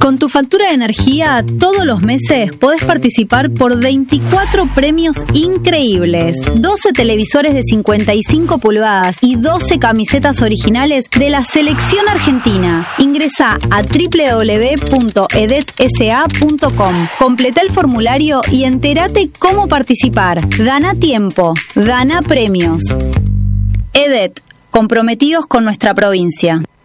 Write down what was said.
Con tu factura de energía, todos los meses podés participar por 24 premios increíbles. 12 televisores de 55 pulgadas y 12 camisetas originales de la selección argentina. Ingresá a www.edetsa.com. Completá el formulario y entérate cómo participar. Gana tiempo, gana premios. EDET, comprometidos con nuestra provincia.